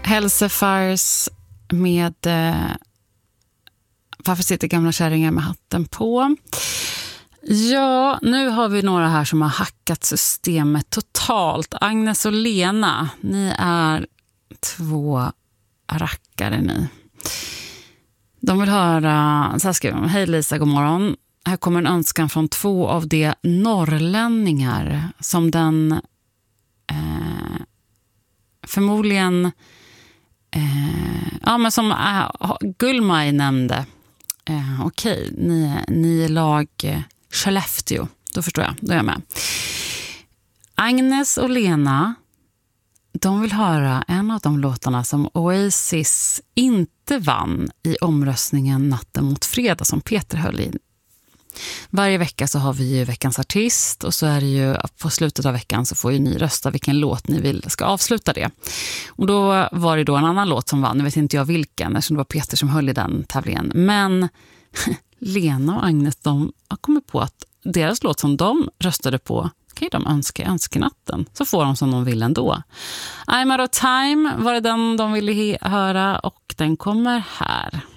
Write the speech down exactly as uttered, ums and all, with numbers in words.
Hälsefars med eh, Varför sitter gamla kärringar med hatten på? Ja, nu har vi några här som har hackat systemet totalt. Agnes och Lena, ni är två rackare ni. De vill höra, så här skriver de: hej Lisa, god morgon. Här kommer en önskan från två av de norrlänningar som den eh, förmodligen eh, ja men som äh, Gullmaj nämnde. Eh, okej, ni, ni är lag eh, Skellefteå, då förstår jag, då är jag med. Agnes och Lena, de vill höra en av de låtarna som Oasis inte vann i omröstningen natten mot fredag som Peter höll i. Varje vecka så har vi ju veckans artist och så är det ju på slutet av veckan så får ju ni rösta vilken låt ni vill ska avsluta det. Och då var det då en annan låt som vann, nu vet inte jag vilken eftersom det var Peter som höll i den tävlingen. Men Lena och Agnes, de har kommit på att deras låt som de röstade på kan ju de önska önskenatten. Så får de som de vill ändå. I'm out of time var det den de ville he- höra och den kommer här.